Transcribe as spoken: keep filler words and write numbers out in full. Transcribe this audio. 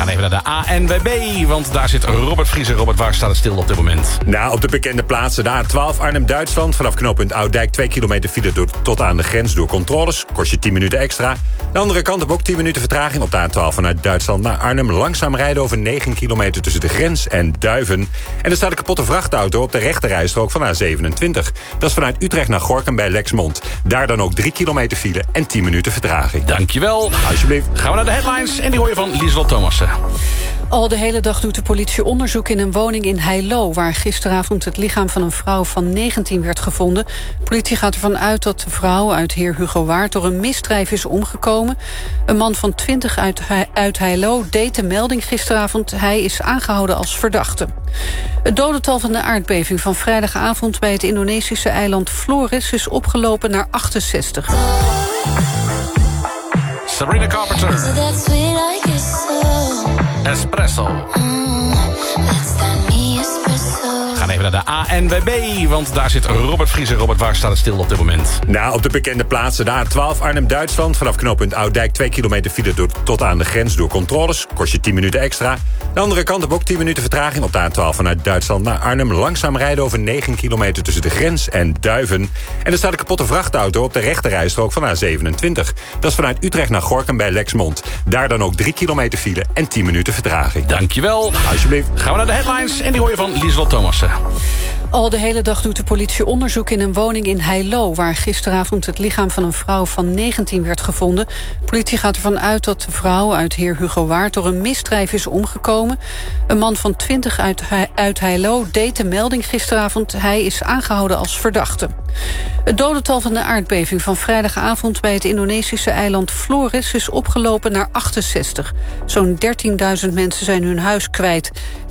gaan even naar de A N W B, want daar zit Robert Vriezer. Robert, waar staat het stil op dit moment? Nou, op de bekende plaatsen. De A twaalf Arnhem-Duitsland. Vanaf knooppunt Ouddijk twee kilometer file door, tot aan de grens door controles. Kost je tien minuten extra. De andere kant op ook tien minuten vertraging op de A twaalf vanuit Duitsland naar Arnhem. Langzaam rijden over negen kilometer tussen de grens en Duiven. En er staat een kapotte vrachtauto op de rechterrijstrook van A zevenentwintig. Dat is vanuit Utrecht naar Gorinchem bij Lexmond. Daar dan ook drie kilometer file en tien minuten vertraging. Dankjewel. Alsjeblieft. Gaan we naar de headlines en die hoor je van Lieselot Thomassen. Al de hele dag doet de politie onderzoek in een woning in Heilo, waar gisteravond het lichaam van een vrouw van negentien werd gevonden. De politie gaat ervan uit dat de vrouw uit Heer Hugo Waard door een misdrijf is omgekomen. Een man van twintig uit, uit Heilo deed de melding gisteravond. Hij is aangehouden als verdachte. Het dodental van de aardbeving van vrijdagavond bij het Indonesische eiland Flores is opgelopen naar achtenzestig. Sabrina Carpenter. Espresso. We gaan even naar de A N W B, want daar zit Robert Vriezer. Robert, waar staat het stil op dit moment? Nou, op de bekende plaatsen. De A twaalf Arnhem-Duitsland. Vanaf knooppunt Ouddijk twee kilometer file door, tot aan de grens door controles. Kost je tien minuten extra. De andere kant op ook tien minuten vertraging op de A twaalf vanuit Duitsland naar Arnhem. Langzaam rijden over negen kilometer tussen de grens en Duiven. En er staat een kapotte vrachtauto op de rechterrijstrook van A zevenentwintig. Dat is vanuit Utrecht naar Gorinchem bij Lexmond. Daar dan ook drie kilometer file en tien minuten vertraging. Dankjewel. Alsjeblieft. Gaan we naar de headlines en die hoor je van Lieselot Thomassen. Al de hele dag doet de politie onderzoek in een woning in Heilo, waar gisteravond het lichaam van een vrouw van negentien werd gevonden. De politie gaat ervan uit dat de vrouw uit Heer Hugo Waard door een misdrijf is omgekomen. Een man van twintig uit, uit Heilo deed de melding gisteravond. Hij is aangehouden als verdachte. Het dodental van de aardbeving van vrijdagavond bij het Indonesische eiland Flores is opgelopen naar achtenzestig. Zo'n dertienduizend mensen zijn hun huis kwijt.